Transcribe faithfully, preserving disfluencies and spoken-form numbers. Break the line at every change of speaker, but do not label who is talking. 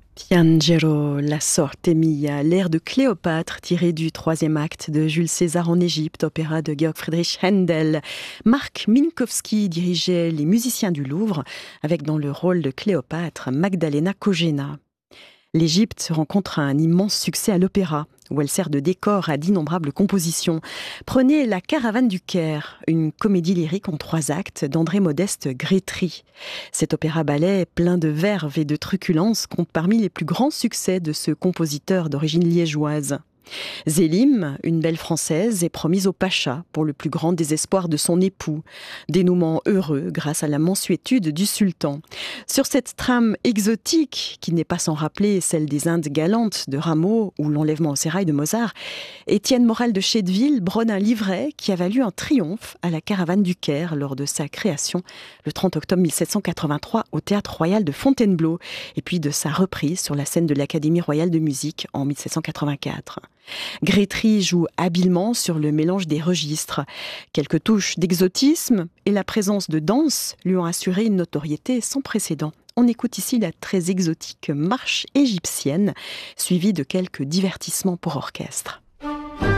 Piangero la sorte mia, l'air de Cléopâtre tiré du troisième acte de Jules César en Égypte, opéra de Georg Friedrich Händel. Marc Minkowski dirigeait les musiciens du Louvre, avec dans le rôle de Cléopâtre Magdalena Kojena. L'Égypte rencontre un immense succès à l'opéra, où elle sert de décor à d'innombrables compositions. Prenez La Caravane du Caire, une comédie lyrique en trois actes d'André Modeste Grétry. Cet opéra-ballet plein de verve et de truculence compte parmi les plus grands succès de ce compositeur d'origine liégeoise. Zélim, une belle Française, est promise au pacha pour le plus grand désespoir de son époux. Dénouement heureux grâce à la mansuétude du sultan. Sur cette trame exotique, qui n'est pas sans rappeler celle des Indes galantes de Rameau ou l'enlèvement au sérail de Mozart, Étienne Morel de Chédeville brode un livret qui a valu un triomphe à la Caravane du Caire lors de sa création le trente octobre mille sept cent quatre-vingt-trois au Théâtre Royal de Fontainebleau et puis de sa reprise sur la scène de l'Académie Royale de Musique en mille sept cent quatre-vingt-quatre. Grétry joue habilement sur le mélange des registres. Quelques touches d'exotisme et la présence de danse lui ont assuré une notoriété sans précédent. On écoute ici la très exotique marche égyptienne, suivie de quelques divertissements pour orchestre.